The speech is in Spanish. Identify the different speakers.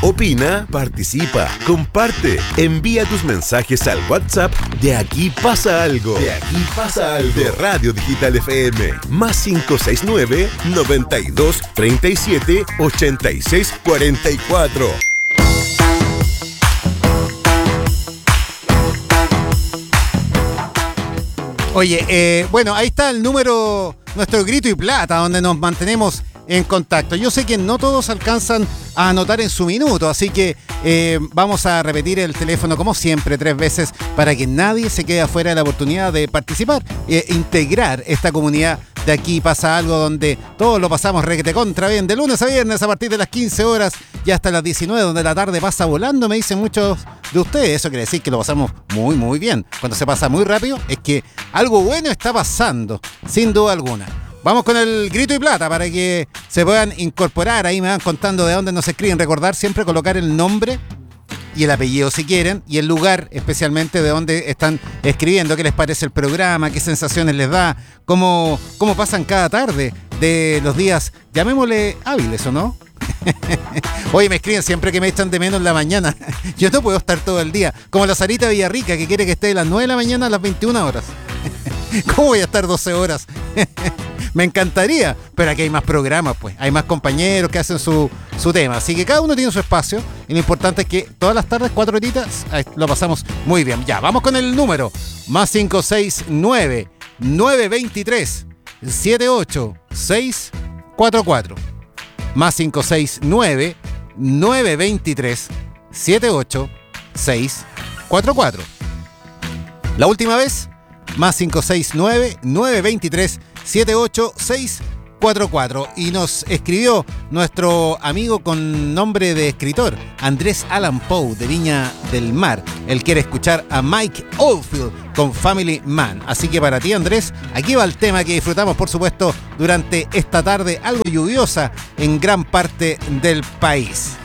Speaker 1: Opina, participa, comparte, envía tus mensajes al WhatsApp de Aquí pasa algo. De Aquí pasa algo. De Radio Digital FM. Más 569 92 37 86 44.
Speaker 2: Oye, bueno, ahí está el número, nuestro grito y plata, donde nos mantenemos en contacto. Yo sé que no todos alcanzan a anotar en su minuto, así que vamos a repetir el teléfono como siempre 3 veces para que nadie se quede afuera de la oportunidad de participar, integrar esta comunidad de Aquí pasa algo, donde todos lo pasamos requete contra bien, de lunes a viernes a partir de las 15 horas y hasta las 19, donde la tarde pasa volando, me dicen muchos de ustedes. Eso quiere decir que lo pasamos muy, muy bien. Cuando se pasa muy rápido, es que algo bueno está pasando, sin duda alguna. Vamos con el grito y plata para que se puedan incorporar. Ahí me van contando de dónde nos escriben. Recordar siempre colocar el nombre y el apellido si quieren, y el lugar especialmente de donde están escribiendo, qué les parece el programa, qué sensaciones les da, cómo pasan cada tarde de los días, llamémosle hábiles, ¿o no? Oye, me escriben siempre que me echan de menos en la mañana. Yo no puedo estar todo el día, como la Sarita Villarrica, que quiere que esté de las 9 de la mañana a las 21 horas. ¿Cómo voy a estar 12 horas? Me encantaría, pero aquí hay más programas, pues. Hay más compañeros que hacen su tema. Así que cada uno tiene su espacio. Y lo importante es que todas las tardes, 4 horitas, lo pasamos muy bien. Ya, vamos con el número. Más 569 923 78644. Más 569 923 78644. La última vez, más 569 923 78644. Y nos escribió nuestro amigo con nombre de escritor, Andrés Allan Poe, de Viña del Mar. Él quiere escuchar a Mike Oldfield con Family Man. Así que para ti, Andrés, aquí va el tema que disfrutamos, por supuesto, durante esta tarde algo lluviosa en gran parte del país.